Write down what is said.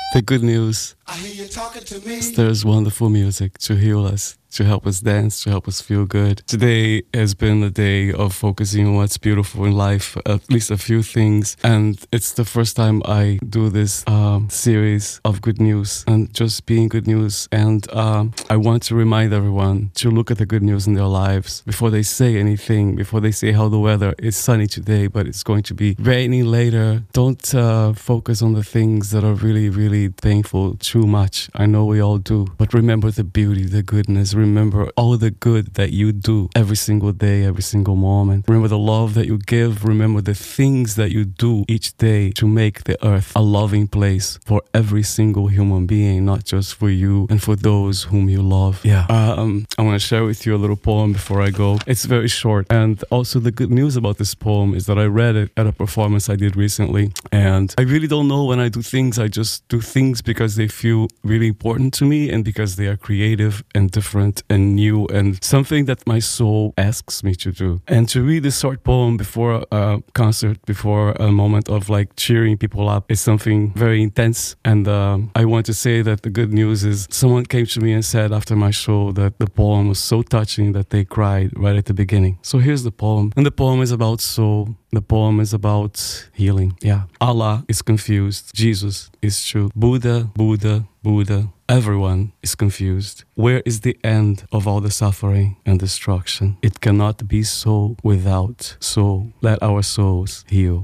The good news is there's wonderful music to heal us, to help us dance, to help us feel good. Today has been a day of focusing on what's beautiful in life, at least a few things. And it's the first time I do this series of good news and just being good news. And I want to remind everyone to look at the good news in their lives before they say anything, before they say how the weather is sunny today, but it's going to be raining later. Don't focus on the things that are really, really painful too much. I know we all do. But remember the beauty, the goodness. Remember all the good that you do every single day, every single moment. Remember the love that you give. Remember the things that you do each day to make the earth a loving place for every single human being, not just for you and for those whom you love. Yeah. I want to share with you a little poem before I go. It's very short. And also the good news about this poem is that I read it at a performance I did recently. And I really don't know when I do things. I just do things because they feel really important to me and because they are creative and different and new and something that my soul asks me to do. And to read this short poem before a concert, before a moment of like cheering people up, is something very intense. And I want to say that the good news is someone came to me and said after my show that the poem was so touching that they cried right at the beginning. So here's the poem. And the poem is about soul. The poem is about healing. Yeah. Allah is confused. Jesus is true. Buddha, Buddha, Buddha. Everyone is confused. Where is the end of all the suffering and destruction? It cannot be so without soul. Let our souls heal.